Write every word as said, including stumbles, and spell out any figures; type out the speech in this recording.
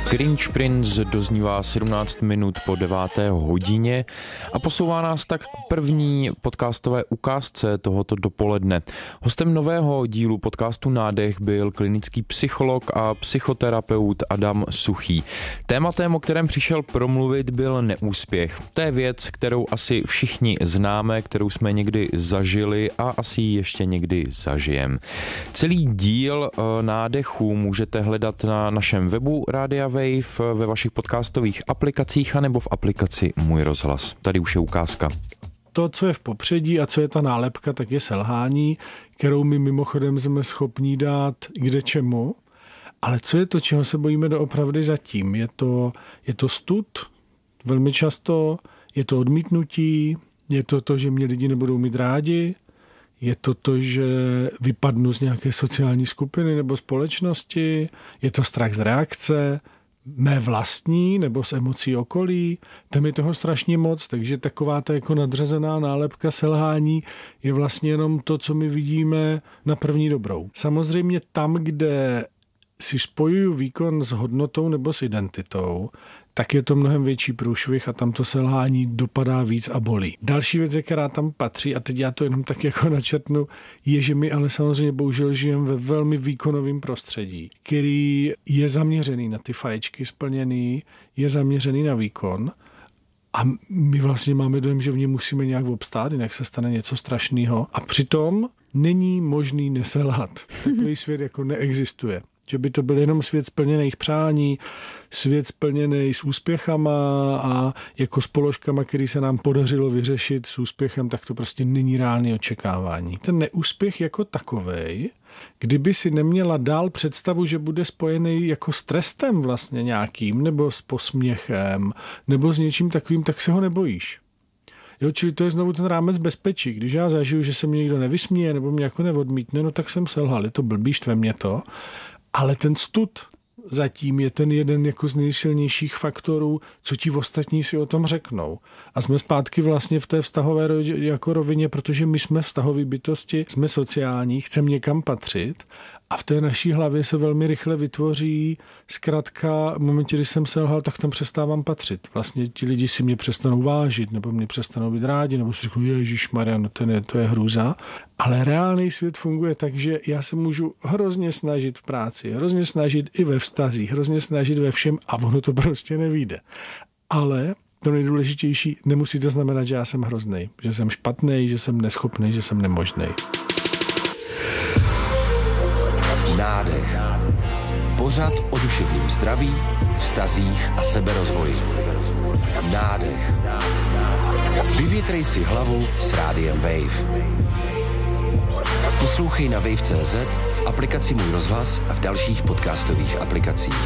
Cringe Prince doznívá sedmnáct minut po deváté hodině a posouvá nás tak k první podcastové ukázce tohoto dopoledne. Hostem nového dílu podcastu Nádech byl klinický psycholog a psychoterapeut Adam Suchý. Tématem, o kterém přišel promluvit, byl neúspěch. To je věc, kterou asi všichni známe, kterou jsme někdy zažili a asi ji ještě někdy zažijem. Celý díl Nádechů můžete hledat na našem webu Rádia Wave, ve vašich podcastových aplikacích anebo v aplikaci Můj rozhlas. Tady už je ukázka. To, co je v popředí a co je ta nálepka, tak je selhání, kterou my mimochodem jsme schopní dát kde čemu. Ale co je to, čeho se bojíme doopravdy zatím? Je to, je to stud, velmi často, je to odmítnutí, je to to, že mě lidi nebudou mít rádi, je to to, že vypadnu z nějaké sociální skupiny nebo společnosti, je to strach z reakce, mé vlastní nebo z emocí okolí, tam je toho strašně moc, takže taková ta jako nadřazená nálepka selhání je vlastně jenom to, co my vidíme na první dobrou. Samozřejmě tam, kde si spojuju výkon s hodnotou nebo s identitou, tak je to mnohem větší průšvih a tam to selhání dopadá víc a bolí. Další věc, která tam patří, a teď já to jenom tak jako načrtnu, je, že my ale samozřejmě bohužel žijeme ve velmi výkonovém prostředí, který je zaměřený na ty faječky splněný, je zaměřený na výkon a my vlastně máme dojem, že v něm musíme nějak obstát, jinak se stane něco strašného. A přitom není možný neselhat. Takový svět jako neexistuje. Že by to byl jenom svět splněných přání, svět splněný s úspěchama a jako s položkama, který se nám podařilo vyřešit s úspěchem, tak to prostě není reálné očekávání. Ten neúspěch jako takovej, kdyby si neměla dál představu, že bude spojený jako s trestem vlastně nějakým, nebo s posměchem, nebo s něčím takovým, tak se ho nebojíš. Jo, čili to je znovu ten rámec bezpečí. Když já zažiju, že se mi někdo nevysměje nebo mě jako neodmítne, no tak jsem selhal, je to blbý, štve mě to. Ale ten stud zatím je ten jeden jako z nejsilnějších faktorů, co ti ostatní si o tom řeknou. A jsme zpátky vlastně v té vztahové jako rovině, protože my jsme vztahové bytosti, jsme sociální, chceme někam patřit a v té naší hlavě se velmi rychle vytvoří zkrátka v momentě, kdy jsem selhal, tak tam přestávám patřit. Vlastně ti lidi si mě přestanou vážit, nebo mě přestanou být rádi, nebo si řeknou, ježišmarja, no to je, to je hrůza. Ale reálný svět funguje tak, že já se můžu hrozně snažit v práci, hrozně snažit i ve vztazích, hrozně snažit ve všem a ono to prostě nevyjde. Ale to nejdůležitější, nemusí to znamenat, že já jsem hroznej, že jsem špatnej, že jsem neschopný, že jsem nemožnej. Nádech. Pořad o duševním zdraví, vztazích a seberozvoji. Nádech. Vyvětrej si hlavu s Rádiem Wave. Poslouchej na wave tečka cé zet, v aplikaci Můj rozhlas a v dalších podcastových aplikacích.